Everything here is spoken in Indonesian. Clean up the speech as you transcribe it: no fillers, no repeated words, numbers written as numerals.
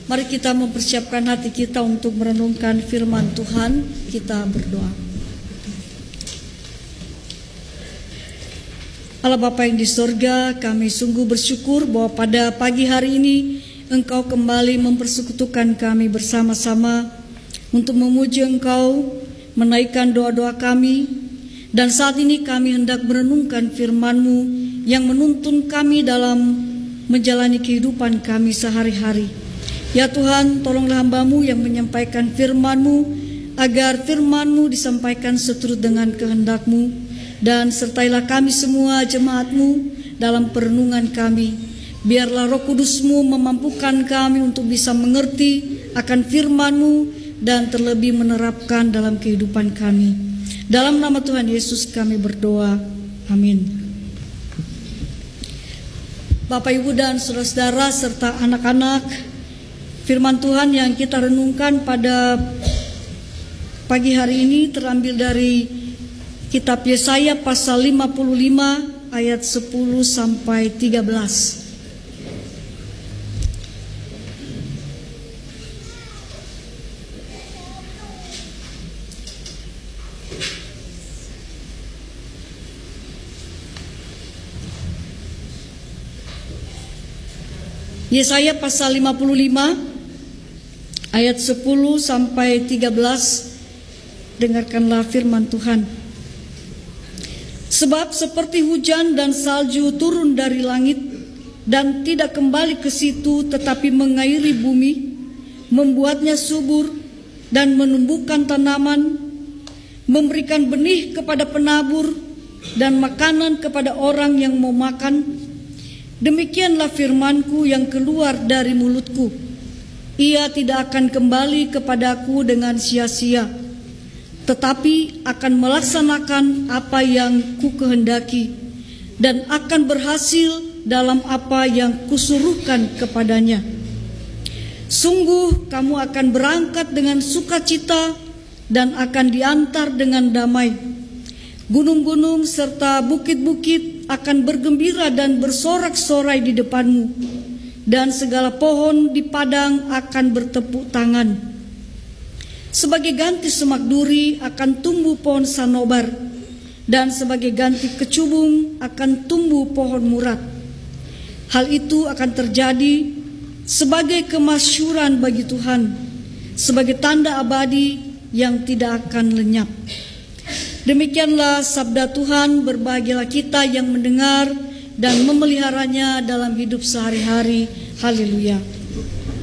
Mari kita mempersiapkan hati kita untuk merenungkan firman Tuhan. Kita berdoa. Allah Bapa yang di sorga, kami sungguh bersyukur bahwa pada pagi hari ini Engkau kembali mempersekutukan kami bersama-sama untuk memuji Engkau, menaikkan doa-doa kami. Dan saat ini kami hendak merenungkan firman-Mu yang menuntun kami dalam menjalani kehidupan kami sehari-hari. Ya Tuhan, tolonglah hamba-Mu yang menyampaikan firman-Mu, agar firman-Mu disampaikan seturut dengan kehendak-Mu, dan sertailah kami semua jemaat-Mu dalam perenungan kami. Biarlah Roh Kudus-Mu memampukan kami untuk bisa mengerti akan firman-Mu dan terlebih menerapkan dalam kehidupan kami. Dalam nama Tuhan Yesus kami berdoa, amin. Bapak, Ibu, dan saudara-saudara serta anak-anak, firman Tuhan yang kita renungkan pada pagi hari ini terambil dari kitab Yesaya pasal 55 ayat 10 sampai 13. Yesaya pasal 55 ayat 10 sampai 13. Dengarkanlah firman Tuhan. Sebab seperti hujan dan salju turun dari langit dan tidak kembali ke situ, tetapi mengairi bumi, membuatnya subur dan menumbuhkan tanaman, memberikan benih kepada penabur dan makanan kepada orang yang mau makan. Demikianlah firman-Ku yang keluar dari mulut-Ku. Ia tidak akan kembali kepadaku dengan sia-sia, tetapi akan melaksanakan apa yang ku kehendaki dan akan berhasil dalam apa yang kusuruhkan kepadanya. Sungguh kamu akan berangkat dengan sukacita dan akan diantar dengan damai. Gunung-gunung serta bukit-bukit akan bergembira dan bersorak-sorai di depanmu, dan segala pohon di padang akan bertepuk tangan. Sebagai ganti semak duri akan tumbuh pohon sanobar, dan sebagai ganti kecubung akan tumbuh pohon murad. Hal itu akan terjadi sebagai kemasyhuran bagi Tuhan, sebagai tanda abadi yang tidak akan lenyap. Demikianlah sabda Tuhan. Berbahagialah kita yang mendengar dan memeliharanya dalam hidup sehari-hari. Haleluya.